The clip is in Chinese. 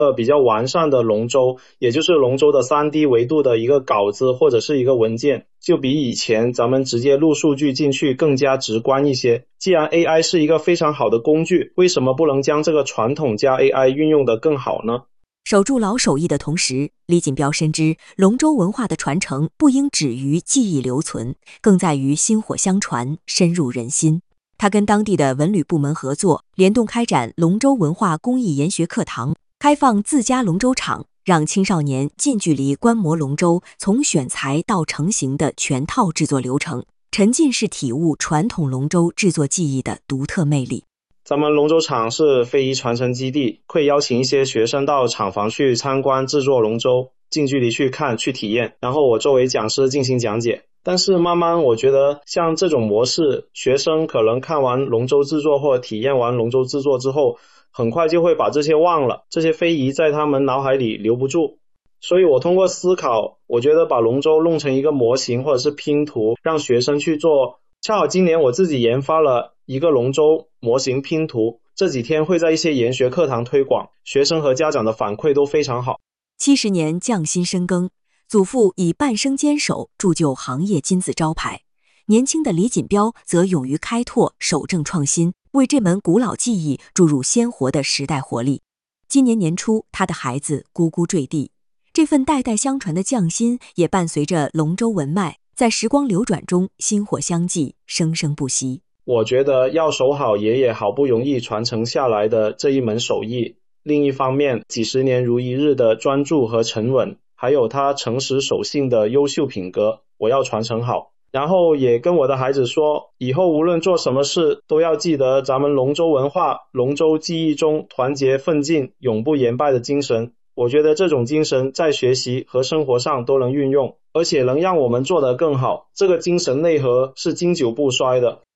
比较完善的龙舟，也就是龙舟的 3D 维度的一个稿子或者是一个文件，就比以前咱们直接录数据进去更加直观一些。既然 AI 是一个非常好的工具，为什么不能将这个传统加 AI 运用得更好呢？ 守住老手艺的同时，李锦标深知龙舟文化的传承不应止于记忆留存，更在于薪火相传，深入人心。他跟当地的文旅部门合作，联动开展龙舟文化公益研学课堂，开放自家龙舟场，让青少年近距离观摩龙舟从选材到成型的全套制作流程，沉浸式体悟传统龙舟制作技艺的独特魅力。 咱们龙舟场是非遗传承基地，会邀请一些学生到厂房去参观制作龙舟，近距离去看去体验，然后我作为讲师进行讲解。但是慢慢我觉得像这种模式，学生可能看完龙舟制作或体验完龙舟制作之后，很快就会把这些忘了，这些非遗在他们脑海里留不住。所以我通过思考，我觉得把龙舟弄成一个模型或者是拼图，让学生去做。恰好今年我自己研发了一个龙舟模型拼图，这几天会在一些研学课堂推广，学生和家长的反馈都非常好。 70年匠心深耕，祖父以半生坚守铸就行业金字招牌，年轻的李锦标则勇于开拓，守正创新，为这门古老技艺注入鲜活的时代活力。今年年初，他的孩子咕咕坠地，这份代代相传的匠心也伴随着龙舟文脉，在时光流转中薪火相继，生生不息。 我觉得要守好爷爷好不容易传承下来的这一门手艺，另一方面几十年如一日的专注和沉稳，还有他诚实守信的优秀品格，我要传承好。然后也跟我的孩子说，以后无论做什么事，都要记得咱们龙舟文化、龙舟技艺中团结奋进、永不言败的精神。我觉得这种精神在学习和生活上都能运用，而且能让我们做得更好。这个精神内核是经久不衰的。